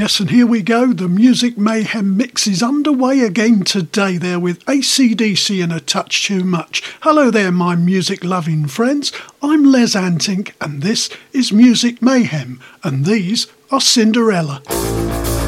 Yes, and here we go. The Music Mayhem mix is underway again today there with AC/DC and A Touch Too Much. Hello there, my music-loving friends. I'm Les Antink, and this is Music Mayhem, and these are Cinderella.